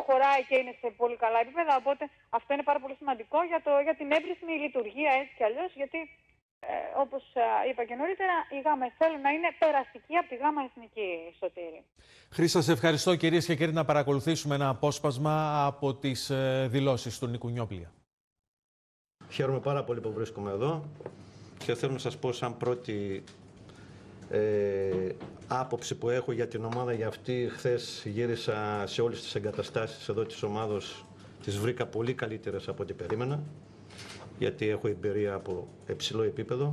προχωράει και είναι σε πολύ καλά επίπεδα. Οπότε αυτό είναι πάρα πολύ σημαντικό για την εύρυθμη λειτουργία έτσι κι αλλιώς. Γιατί όπως είπα και νωρίτερα, η ΓΑΜΑ θέλω να είναι περαστική από τη ΓΑΜΑ Εθνική, Σωτήρη. Χρήστα, σε ευχαριστώ κυρίες και κύριοι, να παρακολουθήσουμε ένα απόσπασμα από τις δηλώσεις του Νίκου Νιόπλια. Χαίρομαι πάρα πολύ που βρίσκομαι εδώ και θέλω να σας πω σαν πρώτη άποψη που έχω για την ομάδα για αυτή. Χθες γύρισα σε όλες τις εγκαταστάσεις εδώ της ομάδος, τις βρήκα πολύ καλύτερες από ό,τι περίμενα, γιατί έχω εμπειρία από υψηλό επίπεδο.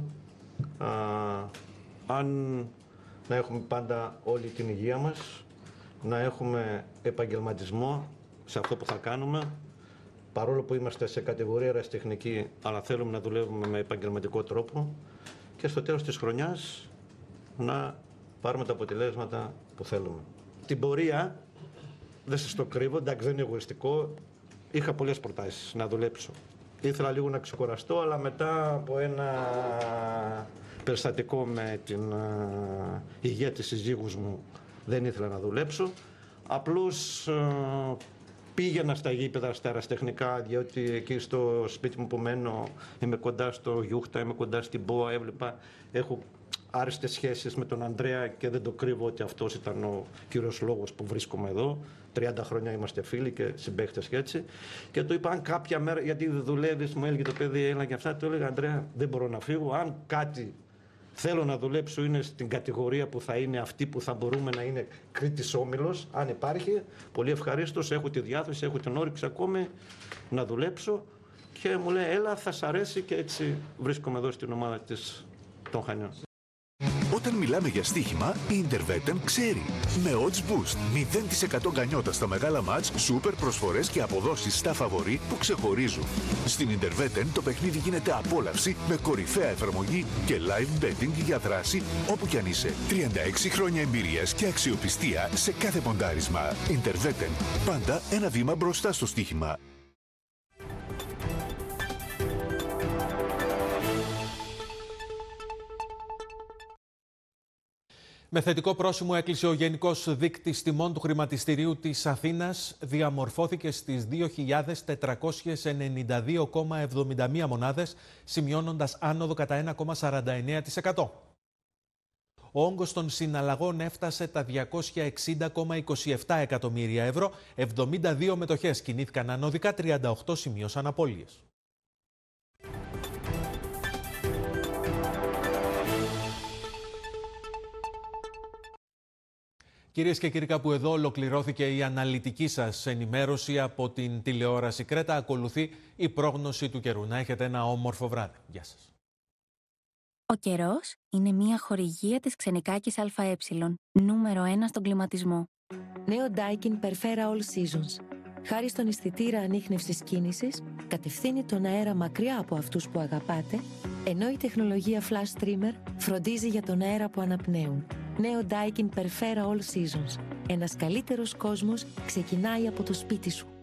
Αν να έχουμε πάντα όλη την υγεία μας, να έχουμε επαγγελματισμό σε αυτό που θα κάνουμε, παρόλο που είμαστε σε κατηγορία ερασιτεχνική, αλλά θέλουμε να δουλεύουμε με επαγγελματικό τρόπο και στο τέλος της χρονιάς να πάρουμε τα αποτελέσματα που θέλουμε. Την πορεία, δεν σας το κρύβω, εντάξει, δεν είναι εγωιστικό, είχα πολλές προτάσεις να δουλέψω. Ήθελα λίγο να ξεκουραστώ, αλλά μετά από ένα περιστατικό με την υγεία της συζύγους μου δεν ήθελα να δουλέψω. Απλώς πήγαινα στα γήπεδα, στα ερασιτεχνικά, διότι εκεί στο σπίτι μου που μένω είμαι κοντά στο Γιούχτα, είμαι κοντά στην ΠΟΑ, έβλεπα, έχω άριστες σχέσεις με τον Ανδρέα και δεν το κρύβω ότι αυτός ήταν ο κύριος λόγος που βρίσκομαι εδώ. 30 χρόνια είμαστε φίλοι και συμπαίχτες και έτσι. Και του είπα, αν κάποια μέρα, γιατί δουλεύεις, μου έλεγε το παιδί, έλα και αυτά, του έλεγα, Ανδρέα, δεν μπορώ να φύγω. Αν κάτι θέλω να δουλέψω είναι στην κατηγορία που θα είναι αυτή που θα μπορούμε να είναι Κρήτης Όμιλος, αν υπάρχει, πολύ ευχαρίστως, έχω τη διάθεση, έχω την όρεξη ακόμη να δουλέψω. Και μου λέει, έλα, θα σ' αρέσει, και έτσι βρίσκομαι εδώ στην ομάδα των Χανιών. Όταν μιλάμε για στοίχημα, η Intervetten ξέρει. Με odds boost, 0% γκανιότα στα μεγάλα μάτς, σούπερ προσφορές και αποδόσεις στα φαβορί που ξεχωρίζουν. Στην Intervetten το παιχνίδι γίνεται απόλαυση με κορυφαία εφαρμογή και live betting για δράση όπου κι αν είσαι. 36 χρόνια εμπειρίας και αξιοπιστία σε κάθε ποντάρισμα. Intervetten, πάντα ένα βήμα μπροστά στο στοίχημα. Με θετικό πρόσημο έκλεισε ο Γενικός Δείκτης Τιμών του Χρηματιστηρίου της Αθήνας. Διαμορφώθηκε στις 2.492,71 μονάδες, σημειώνοντας άνοδο κατά 1,49%. Ο όγκος των συναλλαγών έφτασε τα 260,27 εκατομμύρια ευρώ, 72 μετοχές κινήθηκαν ανωδικά, 38 σημείωσαν απώλειες. Κυρίες και κύριοι, κάπου εδώ ολοκληρώθηκε η αναλυτική σας ενημέρωση από την τηλεόραση Κρέτα. Ακολουθεί η πρόγνωση του καιρού. Να έχετε ένα όμορφο βράδυ. Γεια σας. Ο καιρός είναι μια χορηγία της Ξενικάκης ΑΕ, νούμερο 1 στον κλιματισμό. Νέο Daikin Perfera All Seasons. Χάρη στον αισθητήρα ανίχνευσης κίνησης, κατευθύνει τον αέρα μακριά από αυτούς που αγαπάτε, ενώ η τεχνολογία Flash Streamer φροντίζει για τον αέρα που αναπνέουν. Νέο Daikin Perfera All Seasons. Ένας καλύτερος κόσμος ξεκινάει από το σπίτι σου.